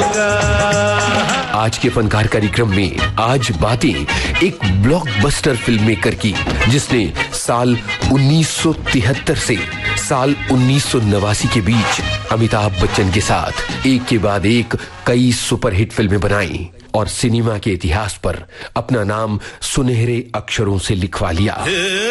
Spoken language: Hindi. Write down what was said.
आज के फनकार कार्यक्रम में आज बातें एक ब्लॉकबस्टर फिल्म मेकर की, जिसने साल 1973 से साल 1989 के बीच अमिताभ बच्चन के साथ एक के बाद एक कई सुपरहिट फिल्में बनाई और सिनेमा के इतिहास पर अपना नाम सुनहरे अक्षरों से लिखवा लिया।